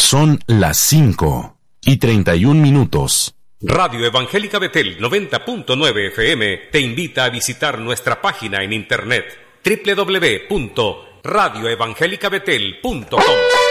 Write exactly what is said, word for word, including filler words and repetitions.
Son las cinco y treinta y un minutos. Radio Evangélica Betel noventa punto nueve F M te invita a visitar nuestra página en internet doble u doble u doble u punto radio evangélica betel punto com.